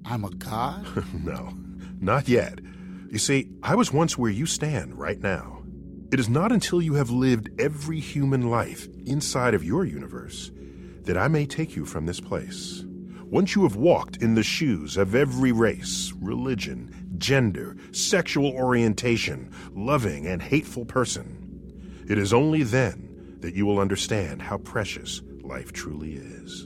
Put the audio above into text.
I'm a god? No, not yet. You see, I was once where you stand right now. It is not until you have lived every human life inside of your universe that I may take you from this place. Once you have walked in the shoes of every race, religion, gender, sexual orientation, loving and hateful person, it is only then that you will understand how precious life truly is.